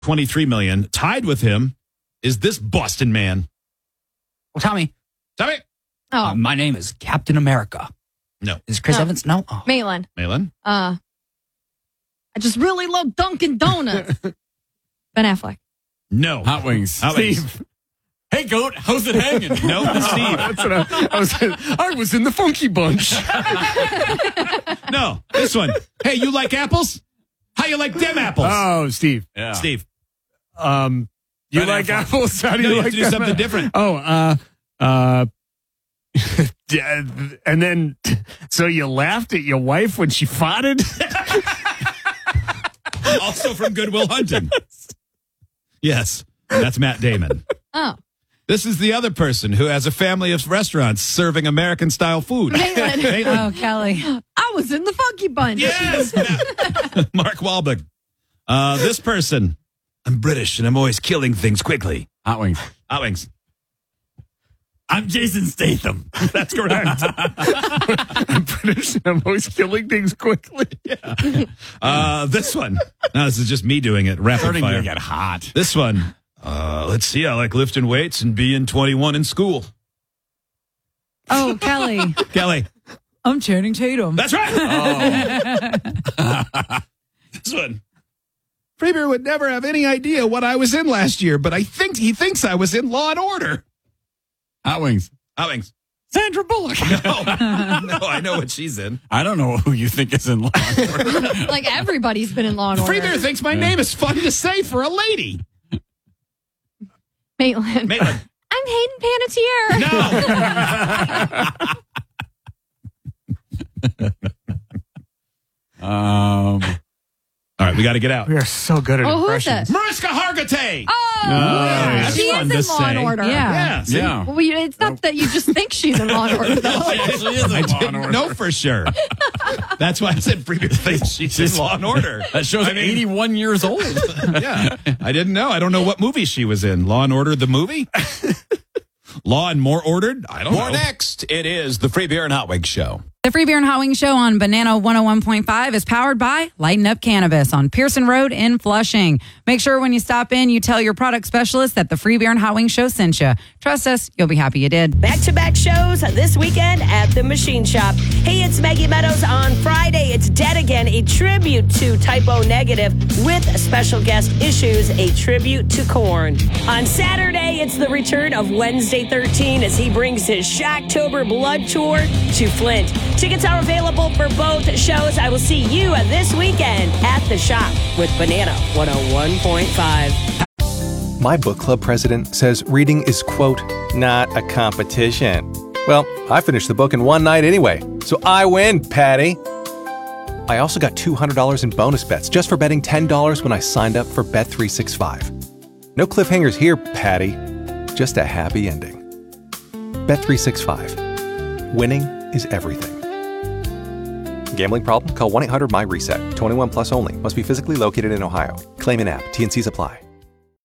$23 million. Tied with him is this Boston man. Well, Tommy. Oh, My name is Captain America. No. Is Chris No. Evans? No. Oh. Malin. I just really love Dunkin' Donuts. Ben Affleck. No. Hot Wings. Hot Wings. Steve. Hey, goat, how's it hanging? No, Steve. That's what I was in the Funky Bunch. No, this one. Hey, you like apples? How you like them apples? Oh, Steve. Yeah. Steve. You Ben like Affleck. apples? How do No, you you have like to do them? something different. And then, so you laughed at your wife when she farted? Also from Good Will Hunting. Yes, that's Matt Damon. Oh. This is the other person who has a family of restaurants serving American-style food. Maitland. Maitland. Oh, Kelly. I was in the Funky Bunch. Yes! Mark Wahlberg. This person. I'm British and I'm always killing things quickly. Hot Wings. Hot Wings. I'm Jason Statham. That's correct. I'm British and I'm always killing things quickly. This one. No, this is just me doing it. Rapid Starting fire. to get hot. This one. Let's see. I like lifting weights and being 21 in school. Oh, Kelly. Kelly. I'm Channing Tatum. That's right. This one. Freebeer would never have any idea what I was in last year, but he thinks I was in Law and Order. Hot Wings. Hot Wings. Sandra Bullock. No, I know what she's in. I don't know who you think is in Law and Order. Like everybody's been in Law and Order. Freebeer thinks my name is fun to say for a lady. Maitland. Maitland. I'm Hayden Panettiere. No. All right, we got to get out. We are so good at Oh, who's impressions. that? Mariska Hargitay. Oh, that's she fun is to in Law and say. Order. Yeah. Yeah. see? Yeah. Well, it's not that you just think she's in Law and Order, though. She actually is in Law and Didn't Order. know for sure. That's why I said Freebeer thinks she's in Law and Order. That show's 81 years old. Yeah. I didn't know. I don't know what movie she was in. Law and Order, the movie? Law and More Ordered? I don't know. More next, it is the Free Beer and Hot Wings Show. The Free Beer and Hot Wings Show on Banana 101.5 is powered by Lighten Up Cannabis on Pearson Road in Flushing. Make sure when you stop in, you tell your product specialist that the Free Beer and Hot Wings Show sent you. Trust us, you'll be happy you did. Back-to-back shows this weekend at the Machine Shop. Hey, it's Maggie Meadows on Friday. It's Dead Again, a tribute to Typo Negative with special guest Issues, a tribute to Korn. On Saturday, it's the return of Wednesday 13 as he brings his Shocktober Blood Tour to Flint. Tickets are available for both shows. I will see you this weekend at the shop with Banana 101.5. My book club president says reading is, quote, not a competition. Well, I finished the book in one night anyway, so I win, Patty. I also got $200 in bonus bets just for betting $10 when I signed up for Bet365. No cliffhangers here, Patty. Just a happy ending. Bet365. Winning is everything. Gambling problem? Call 1-800-MY-RESET. 21 plus only. Must be physically located in Ohio. Claim in app. T&Cs apply.